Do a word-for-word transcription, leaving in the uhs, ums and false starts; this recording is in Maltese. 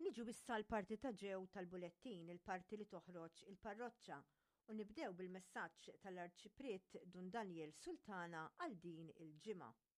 Niġu bissa l-parti ta' ġew tal-bulettin, il-parti li toħroġ il-parroċċa, u nibdew bil-messaġġ tal-Arċipriet Dun Daniel Sultana għal din il-ġimgħa.